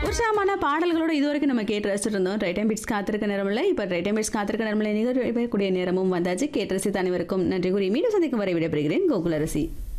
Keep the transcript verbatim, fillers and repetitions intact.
உற்சாகமான பாடல்களோட இதுவரைக்கும் நம்ம கேட்டு ரசிச்சுட்டு இருந்தோம். ரைட் டைம் பிட்ஸ் காத்திருக்க நேரமில்லை. இப்போ ரைட் டைம் பிட்ஸ் காத்திருக்க நேரமில்லை நிகழ்ச்சிக்கூடிய நேரமும் வந்தாச்சு. கேட்டு ரசித்த அனைவருக்கும் நன்றி கூறி மீண்டும் சந்திக்கும் வரை விடைபெறுகிறேன் கோகுலரசி.